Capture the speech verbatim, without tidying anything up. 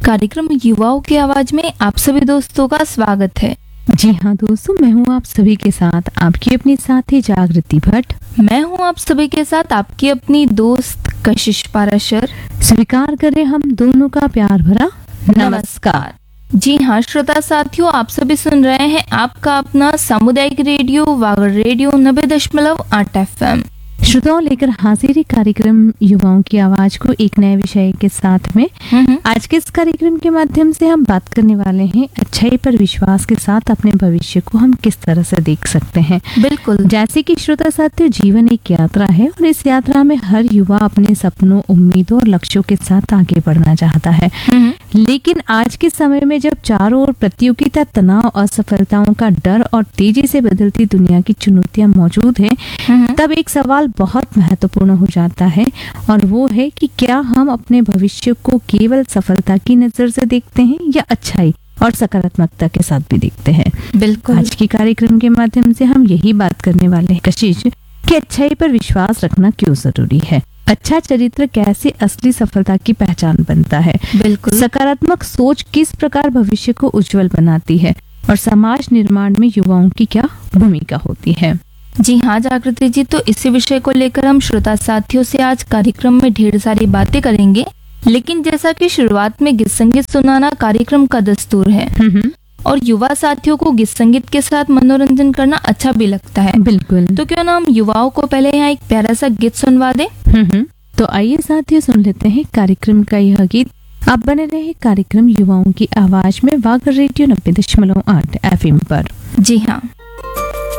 कार्यक्रम युवाओं की आवाज में आप सभी दोस्तों का स्वागत है। जी हाँ दोस्तों, मैं हूँ आप सभी के साथ आपकी अपनी साथी जागृति भट्ट। मैं हूँ आप सभी के साथ आपकी अपनी दोस्त कशिश पाराशर। स्वीकार करें हम दोनों का प्यार भरा नमस्कार। जी हाँ श्रोता साथियों, आप सभी सुन रहे हैं आपका अपना सामुदायिक रेडियो वागड़ रेडियो नब्बे दशमलव आठ एफ एम। श्रोताओं, लेकर हाजिर कार्यक्रम युवाओं की आवाज को एक नए विषय के साथ में। आज के इस कार्यक्रम के माध्यम से हम बात करने वाले हैं अच्छाई पर विश्वास के साथ अपने भविष्य को हम किस तरह से देख सकते हैं। बिल्कुल, जैसे कि श्रोता साथियों, जीवन एक यात्रा है और इस यात्रा में हर युवा अपने सपनों, उम्मीदों और लक्ष्यों के साथ आगे बढ़ना चाहता है। लेकिन आज के समय में जब चारों ओर प्रतियोगिता, तनाव, असफलताओं का डर और तेजी से बदलती दुनिया की चुनौतियां मौजूद हैं, तब एक सवाल बहुत महत्वपूर्ण हो जाता है और वो है कि क्या हम अपने भविष्य को केवल सफलता की नजर से देखते हैं या अच्छाई और सकारात्मकता के साथ भी देखते हैं। बिल्कुल, आज के कार्यक्रम के माध्यम से हम यही बात करने वाले हैं कशिश, कि अच्छाई पर विश्वास रखना क्यों जरूरी है। अच्छा चरित्र कैसे असली सफलता की पहचान बनता है। बिल्कुल, सकारात्मक सोच किस प्रकार भविष्य को उज्जवल बनाती है और समाज निर्माण में युवाओं की क्या भूमिका होती है। जी हाँ जागृति जी, तो इसी विषय को लेकर हम श्रोता साथियों से आज कार्यक्रम में ढेर सारी बातें करेंगे। लेकिन जैसा कि शुरुआत में गीत संगीत सुनाना कार्यक्रम का दस्तूर है और युवा साथियों को गीत संगीत के साथ मनोरंजन करना अच्छा भी लगता है। बिल्कुल, तो क्यों ना हम युवाओं को पहले यहाँ एक प्यारा सा गीत सुनवा दे। तो आइए साथियों, सुन लेते हैं कार्यक्रम का यह गीत। आप बने रहे कार्यक्रम युवाओं की आवाज में वागड़ रेडियो नब्बे दशमलव आठ एफ एम पर। जी हाँ।